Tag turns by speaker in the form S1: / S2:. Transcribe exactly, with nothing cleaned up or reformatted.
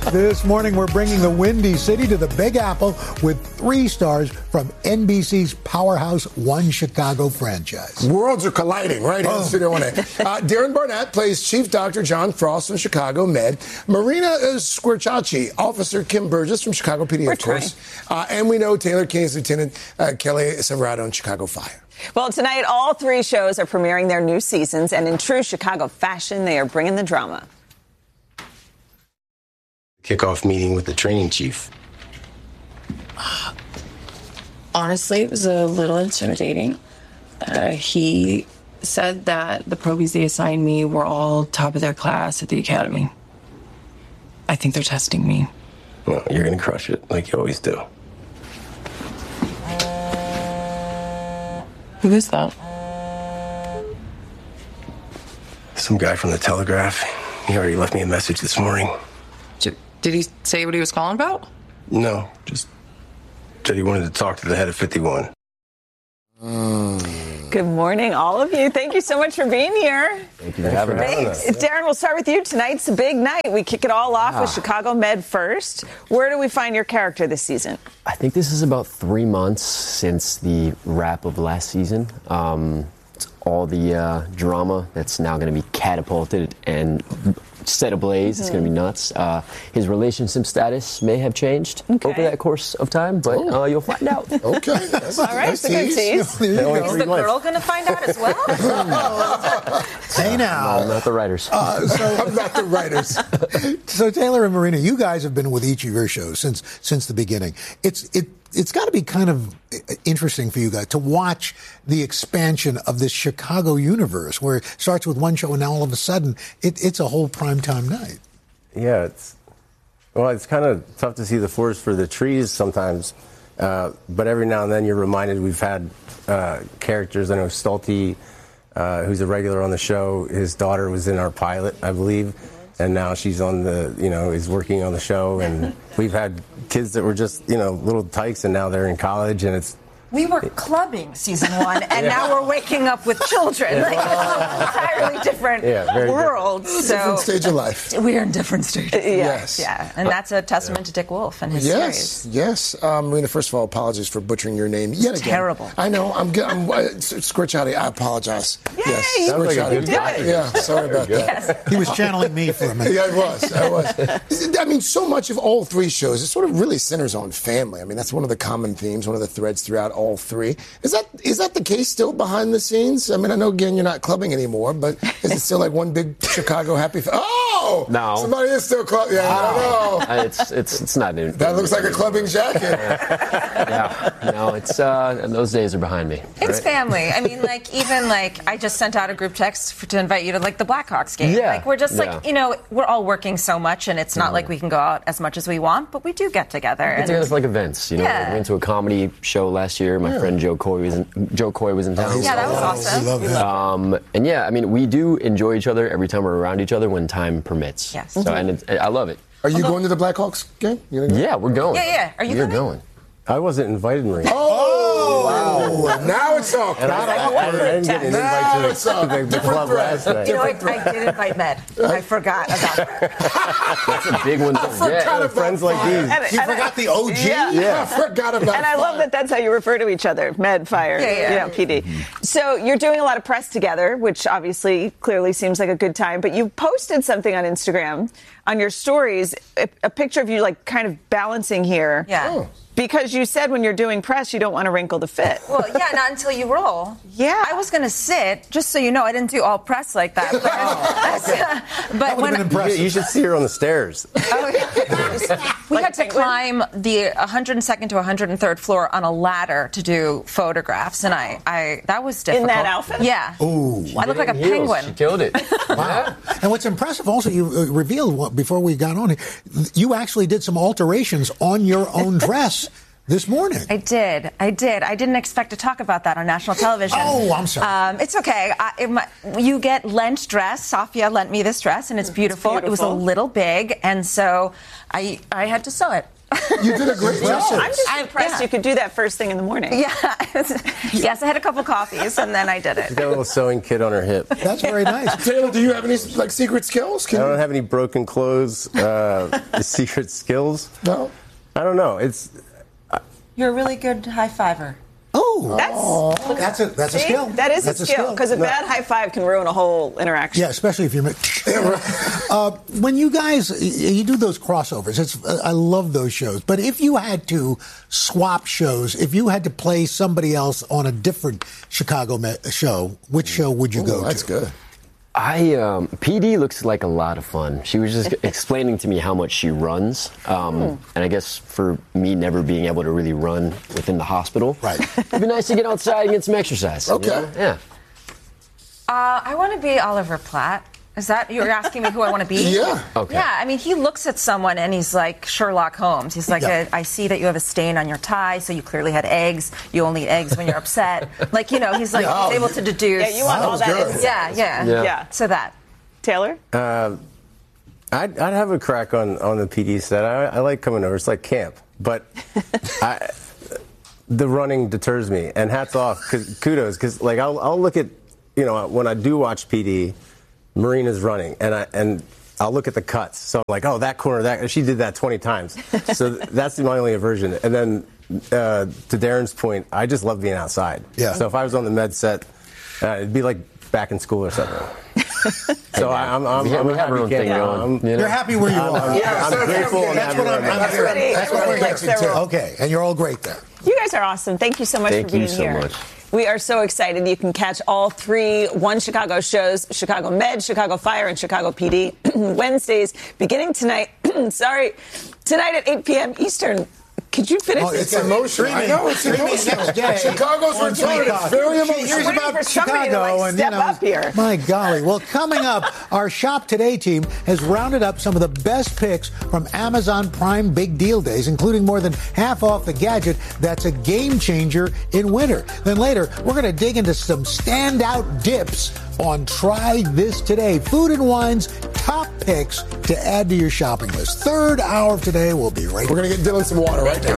S1: This morning, we're bringing the Windy City to the Big Apple with three stars from N B C's powerhouse One Chicago franchise.
S2: Worlds are colliding right here oh. in Studio one A. Uh, Darren Barnett plays Chief Doctor John Frost from Chicago Med. Marina Squarciati, Officer Kim Burgess from Chicago P D, we're of course. Uh, and we know Taylor King is Lieutenant uh, Kelly Severato in Chicago Fire.
S3: Well, tonight, all three shows are premiering their new seasons, and in true Chicago fashion, they are bringing the drama.
S4: Kickoff meeting with the training chief.
S5: Honestly, it was a little intimidating. Uh, he said that the probies they assigned me were all top of their class at the academy. I think they're testing me.
S4: Well, you're going to crush it, like you always do.
S5: Who is that?
S4: Some guy from the Telegraph. He already left me a message this morning.
S5: Did he say what he was calling about?
S4: No, just said he wanted to talk to the head of fifty-one.
S3: Mm. Good morning, all of you. Thank you so much for being here.
S4: Thank you for having us.
S3: Darren, we'll start with you. Tonight's a big night. We kick it all off ah. with Chicago Med first. Where do we find your character this season?
S6: I think this is about three months since the wrap of last season. Um, it's all the uh, drama that's now going to be catapulted and set ablaze. Mm-hmm. It's going to be nuts. Uh, his relationship status may have changed okay. over that course of time, but uh, you'll find out.
S2: Okay. That's
S3: all right. That's a good tease.
S7: Is the girl going to find out as well?
S1: Hey now.
S6: No, not the writers.
S1: Uh, so,
S2: not the writers.
S1: So Taylor and Marina, you guys have been with each of your shows since since the beginning. It's it. It's got to be kind of interesting for you guys to watch the expansion of this Chicago universe, where it starts with one show and now all of a sudden it, it's a whole primetime night.
S4: Yeah, it's well, it's kind of tough to see the forest for the trees sometimes, uh, but every now and then you're reminded we've had uh, characters. I know Stolte, uh, who's a regular on the show. His daughter was in our pilot, I believe. And now she's on the, you know, is working on the show. And we've had kids that were just, you know, little tykes, and now they're in college, and it's.
S7: We were clubbing season one, and yeah. now we're waking up with children.
S4: Yeah.
S7: Like, it's an entirely different yeah, world.
S2: Different.
S7: So
S2: different stage of life.
S7: We're in different stages.
S3: Uh,
S2: yes.
S7: Yeah, and that's a testament yeah. to Dick Wolf and his
S2: yes,
S7: series.
S2: Yes, yes. Um, Marina, first of all, apologies for butchering your name yet again.
S7: Terrible.
S2: I know. I'm good. I'm, uh, Squarciati, I apologize.
S3: Yay,
S2: yes.
S3: you
S2: Like
S3: a good guy.
S2: Yeah, sorry about that.
S7: Yes.
S1: He was channeling me for a minute.
S2: Yeah, I was. I was. I mean, so much of all three shows, it sort of really centers on family. I mean, that's one of the common themes, one of the threads throughout all three. Is that is that the case still behind the scenes? I mean, I know, again, you're not clubbing anymore, but is it still like one big Chicago happy fa- Oh!
S6: No.
S2: Somebody is still clubbing. Yeah,
S6: oh.
S2: I know.
S6: It's, it's, it's not new.
S2: That looks like a clubbing jacket.
S6: Yeah. No, it's, uh, those days are behind me.
S7: It's
S6: right?
S7: family. I mean, like, even, like, I just sent out a group text for, to invite you to, like, the Blackhawks game.
S6: Yeah.
S7: Like, we're just, like,
S6: yeah.
S7: you know, we're all working so much, and it's not
S6: yeah.
S7: like we can go out as much as we want, but we do get together.
S6: We get
S7: and
S6: together for, like, events. You know,
S7: yeah.
S6: we went to a comedy show last year. My yeah. friend Joe Coy was in, Joe Coy was in town.
S7: Yeah, that was awesome.
S1: We love him.
S6: Um, and, yeah, I mean, we do enjoy each other every time we're around each other when time permits.
S7: Yes.
S6: So, and it's, I love it.
S2: Are you going to the Blackhawks game? You
S6: go? Yeah, we're going.
S7: Yeah, yeah. Are you
S6: We're
S7: coming?
S6: going.
S4: I wasn't invited, Maria.
S2: Oh! Wow. Now it's all
S4: And I, I, I, I didn't get an invite to the, the, the club last night.
S7: You know, I, I did invite Med. I forgot about that.
S6: That's a big one to forget.
S2: Forgot about
S4: friends like these.
S3: And,
S1: You
S3: and
S1: forgot
S3: I,
S1: the O G?
S3: Yeah.
S2: Yeah, I forgot about
S3: And I love that that's how you refer to each other, Med, Fire,
S7: Yeah, yeah.
S3: you know, P D. Mm-hmm. So you're doing a lot of press together, which obviously clearly seems like a good time, but you posted something on Instagram on your stories, a, a picture of you like kind of balancing here.
S7: Yeah. Oh.
S3: Because you said when you're doing press, you don't want to wrinkle the fit.
S7: Well, yeah, not until you roll.
S3: Yeah.
S7: I was going to sit, just so you know, I didn't do all press like that. But,
S1: okay.
S7: but
S1: That
S7: when
S1: been impressive.
S4: You, you should see her on the stairs.
S7: Oh, yeah. We
S3: Like
S7: had to
S3: penguin?
S7: climb the one hundred second to one hundred third floor on a ladder to do photographs, and I, I that was difficult.
S3: In that outfit?
S7: Yeah.
S1: Ooh.
S7: I look like a
S6: Heels.
S7: penguin.
S6: She killed it.
S1: Wow. And what's impressive also, you uh, revealed what, before we got on here, you actually did some alterations on your own dress this morning.
S7: I did. I did. I didn't expect to talk about that on national television.
S1: Oh, I'm sorry.
S7: Um, it's okay. I, it, my, you get lent dress. Safia lent me this dress, and it's beautiful.
S3: It's beautiful.
S7: It was a little big, and so I I had to sew it.
S2: You did a great job.
S3: I'm just
S7: I-
S3: impressed
S7: yeah.
S3: you could do that first thing in the morning.
S7: Yeah. Yes, I had a couple coffees and then I did
S4: She's
S7: it.
S4: got a little sewing kit on her hip.
S1: That's very nice.
S2: Taylor, do you have any like secret skills?
S4: I
S2: Can
S4: don't
S2: you?
S4: have any broken clothes, uh, secret skills.
S2: No.
S4: I don't know. It's
S7: You're a really good high fiver.
S1: Oh,
S3: That's
S1: that's a that's a
S3: see?
S1: skill.
S3: That is
S1: that's
S3: a skill because a bad high five can ruin a whole interaction.
S1: Yeah, especially if you're. uh, when you guys you do those crossovers, it's I love those shows. But if you had to swap shows, if you had to play somebody else on a different Chicago me- show, which show would you
S2: Ooh,
S1: go
S2: that's
S1: to?
S2: good.
S6: I um, P D looks like a lot of fun. She was just explaining to me how much she runs, um, and I guess for me, never being able to really run within the hospital,
S1: Right.
S6: it'd be nice to get outside and get some exercise.
S2: Okay.
S6: you know? Yeah.
S7: Uh, I want to be Oliver Platt. Is that you're asking me who I want to be?
S2: Yeah.
S6: Okay.
S7: Yeah, I mean, he looks at someone and he's like Sherlock Holmes. He's like,
S1: Yeah.
S7: I see that you have a stain on your tie, so you clearly had eggs. You only eat eggs when you're upset. Like, you know, he's like
S2: Yeah.
S7: he's able to deduce.
S3: Yeah, you want
S2: That
S3: all
S2: was
S3: that.
S2: good.
S3: insight.
S7: Yeah, yeah,
S6: Yeah.
S3: Yeah.
S7: So that.
S3: Taylor?
S4: I'd, I'd have a crack on, on the P D set. I, I like coming over. It's like camp, but I, the running deters me. And hats off, cause, kudos, because like I'll, I'll look at, you know, when I do watch P D, Marina's running, and I and I'll look at the cuts. So I'm like, oh, that corner, that she did that twenty times. So that's my only aversion. And then uh, to Darren's point, I just love being outside.
S1: Yeah.
S4: So if I was on the med set, uh, it'd be like back in school or something. So I, I'm, I'm,
S6: we have,
S4: I'm
S6: we
S4: a
S6: have our
S4: happy
S6: own thing
S4: camper.
S6: going.
S4: I'm-
S6: you know?
S1: You're happy where you are.
S4: I'm grateful and
S1: That's
S4: happy
S1: what I'm,
S4: right now.
S1: I'm hearing.
S3: Everybody-
S1: That's what we're
S3: everybody
S1: getting
S3: likes their
S1: to.
S3: role.
S1: Okay, and you're all great there.
S3: You guys are awesome. Thank you so much
S6: Thank
S3: for being
S6: you so
S3: here.
S6: much.
S3: We are so excited. You can catch all three One Chicago shows, Chicago Med, Chicago Fire, and Chicago P D, Wednesdays, beginning tonight. Sorry, tonight at eight p.m. Eastern. Could you finish
S1: Oh,
S3: this?
S2: It's emotional. I know it's
S1: Streaming
S2: emotional.
S1: next day
S2: Chicago's
S1: on
S2: return. It's
S1: Peacock.
S2: very
S1: Here's
S2: emotional.
S3: waiting
S1: about
S3: for somebody to,
S1: Chicago,
S3: like,
S1: and you
S3: step
S1: know,
S3: up here.
S1: my golly. Well, coming up, our Shop Today team has rounded up some of the best picks from Amazon Prime Big Deal Days, including more than half off the gadget that's a game changer in winter. Then later, we're going to dig into some standout dips on Try This Today. Food and Wine's top picks to add to your shopping list. Third hour of Today. We'll be right back.
S2: We're going to get Dylan some water right now.